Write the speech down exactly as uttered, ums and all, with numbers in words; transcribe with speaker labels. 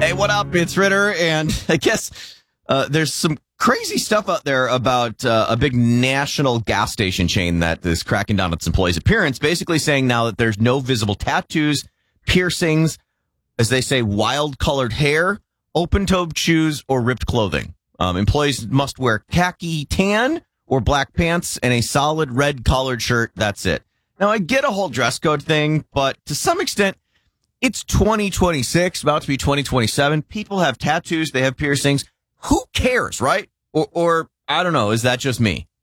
Speaker 1: Hey, what up? It's Ritter, and I guess uh, there's some crazy stuff out there about uh, a big national gas station chain that is cracking down on its employees' appearance, basically saying now that there's no visible tattoos, piercings, as they say, wild-colored hair, open-toed shoes, or ripped clothing. Um, employees must wear khaki tan or black pants and a solid red collared shirt. That's it. Now, I get a whole dress code thing, but to some extent, it's twenty twenty-six, about to be twenty twenty-seven. People have tattoos. They have piercings. Who cares, right? Or, or I don't know. Is that just me?